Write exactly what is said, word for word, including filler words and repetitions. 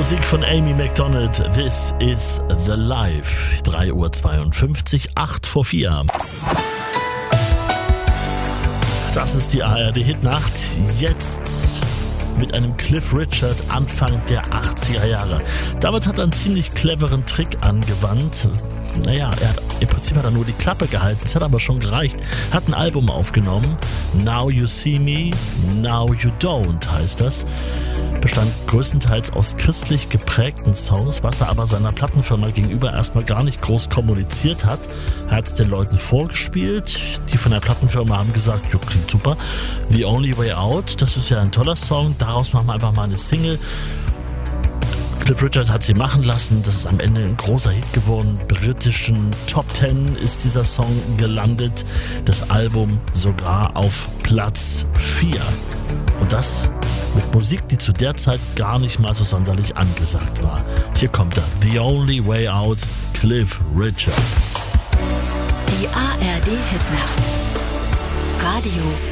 Musik von Amy Macdonald, This is the Life. drei Uhr zweiundfünfzig, acht vor vier. Das ist die A R D-Hitnacht. Jetzt mit einem Cliff Richard Anfang der achtziger Jahre. Damit hat er einen ziemlich cleveren Trick angewandt. Naja, er hat, im Prinzip hat er nur die Klappe gehalten, es hat aber schon gereicht. Hat ein Album aufgenommen, Now You See Me, Now You Don't heißt das. Bestand größtenteils aus christlich geprägten Songs, was er aber seiner Plattenfirma gegenüber erstmal gar nicht groß kommuniziert hat. Er hat es den Leuten vorgespielt, die von der Plattenfirma haben gesagt, jo, klingt super. The Only Way Out, das ist ja ein toller Song, daraus machen wir einfach mal eine Single. Cliff Richard hat sie machen lassen, das ist am Ende ein großer Hit geworden. Britischen Top Ten ist dieser Song gelandet, das Album sogar auf Platz vier. Und das mit Musik, die zu der Zeit gar nicht mal so sonderlich angesagt war. Hier kommt er, The Only Way Out, Cliff Richard. Die A R D-Hitnacht. Radio